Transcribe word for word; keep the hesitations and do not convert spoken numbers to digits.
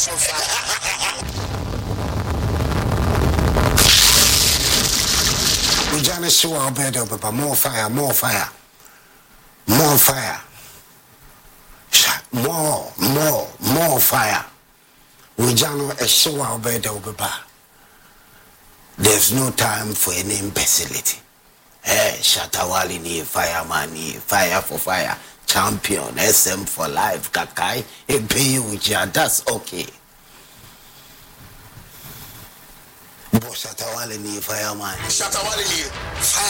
We just show our bed up, but more fire, more fire, more fire, more, more, more fire. We just show our bed up, but there's no time for any imbecility. Hey, Shatawali ni fireman ni fire for fire, champion, S M for life, Kakai, he pay you with ya, that's okay. But Shatawali ni fireman. Shatawali ni fire.